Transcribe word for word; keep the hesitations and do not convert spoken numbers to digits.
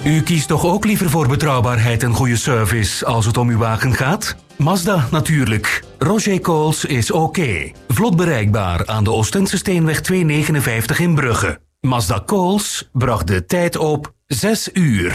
U kiest toch ook liever voor betrouwbaarheid en goede service als het om uw wagen gaat? Mazda natuurlijk. Roger Coles is oké. Vlot bereikbaar aan de Oostense Steenweg tweehonderdnegenenvijftig in Brugge. Mazda Coles bracht de tijd op zes uur.